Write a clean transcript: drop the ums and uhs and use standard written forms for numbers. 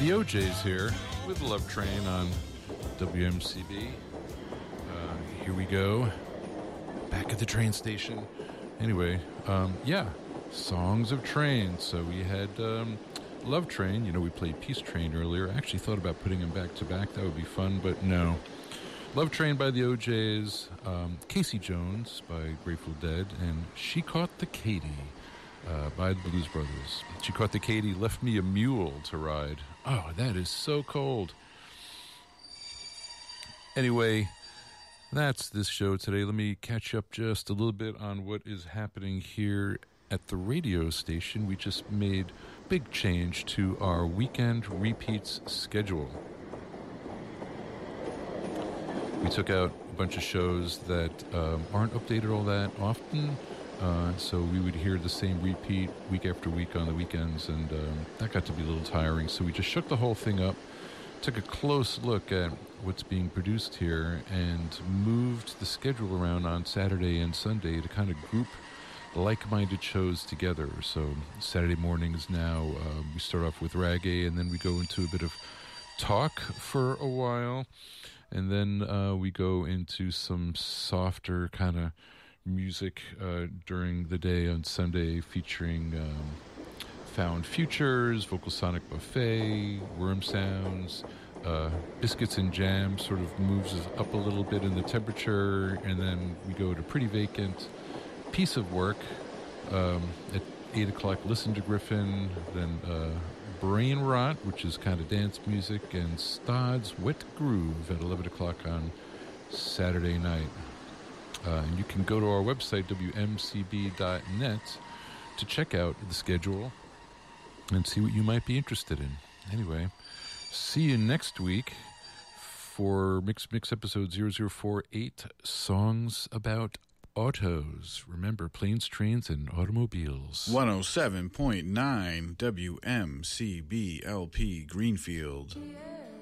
The OJ's here with Love Train on WMCB. Here we go. Back at the train station. Anyway, Songs of Train. So we had Love Train. You know, we played Peace Train earlier. I actually thought about putting them back to back. That would be fun, but no. Love Train by the OJ's. Casey Jones by Grateful Dead. And She Caught the Katy by the Blues Brothers. She Caught the Katy, left me a mule to ride. Oh, that is so cold. Anyway, that's this show today. Let me catch up just a little bit on what is happening here at the radio station. We just made a big change to our weekend repeats schedule. We took out a bunch of shows that aren't updated all that often. So we would hear the same repeat week after week on the weekends, and that got to be a little tiring. So we just shook the whole thing up, took a close look at what's being produced here, and moved the schedule around on Saturday and Sunday to kind of group like-minded shows together. So Saturday mornings now, we start off with reggae, and then we go into a bit of talk for a while, and then we go into some softer kind of music during the day on Sunday, featuring Found Futures, Vocal Sonic Buffet, Worm Sounds, Biscuits and Jam sort of moves us up a little bit in the temperature, and then we go to Pretty Vacant, Piece of Work, at 8 o'clock Listen to Griffin, then Brain Rot, which is kind of dance music, and Stod's Wet Groove at 11 o'clock on Saturday night. And you can go to our website, WMCB.net, to check out the schedule and see what you might be interested in. Anyway, see you next week for Mix episode 0048, Songs About Autos. Remember, planes, trains, and automobiles. 107.9 WMCB LP Greenfield.